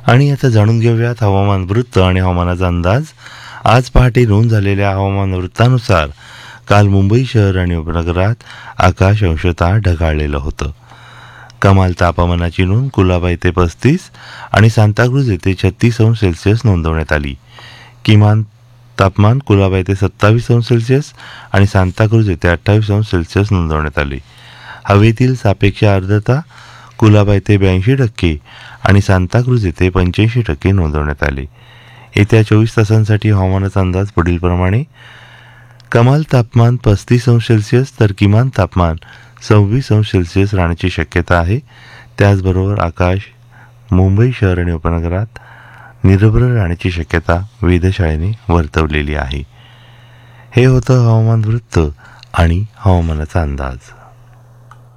आणि आता जाणून घेऊयात हवामान वृत्त आणि हवामानाचा अंदाज. आज पहाटे नोंद झालेल्या हवामान वृत्तानुसार काल मुंबई शहर आणि उपनगरात आकाश अंशतः ढगाळलेलं होतं. कमाल तापमानाची नोंद कुलाबा येथे 35 आणि सांताक्रूज येथे 36 अंश सेल्सिअस नोंदवण्यात आली. किमान तापमान कुलाबा येथे 27 अंश सेल्सिअस आणि सांताक्रूज येथे 28 अंश सेल्सिअस नोंदवण्यात आले. हवेतील सापेक्ष आर्द्रता कुलाबा येथे 82% आणि सांताक्रूज येथे 85% नोंदवण्यात आले. येत्या 24 तासांसाठी हवामानाचा अंदाज पुढीलप्रमाणे: कमाल तापमान 35 अंश सेल्सिअस तर किमान तापमान 26 अंश सेल्सिअस राहण्याची शक्यता आहे. त्याचबरोबर आकाश मुंबई शहर आणि उपनगरात निरभ्र राहण्याची शक्यता वेधशाळेने वर्तवलेली आहे. हे होतं हवामान वृत्त आणि हवामानाचा अंदाज.